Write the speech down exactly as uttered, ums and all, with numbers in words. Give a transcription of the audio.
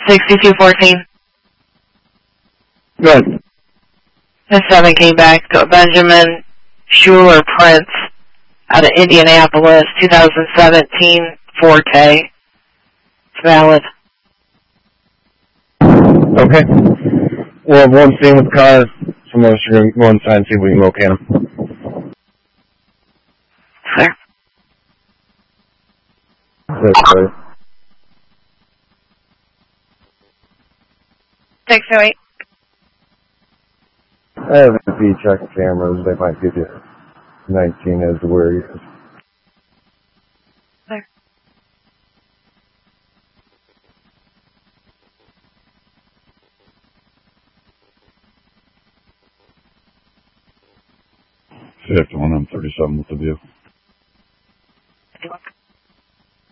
sixty-two fourteen. Good. The seven came back to Benjamin Schuler Prince out of Indianapolis, two thousand seventeen Forte. It's valid. Okay. We'll have one scene with the car. Some of us are going to go inside and see if we can locate him. Sir? That's right. six oh eight. I have F P check cameras. They might give you nineteen as to where he is. Sir? fifty-one, I'm thirty-seven with the view.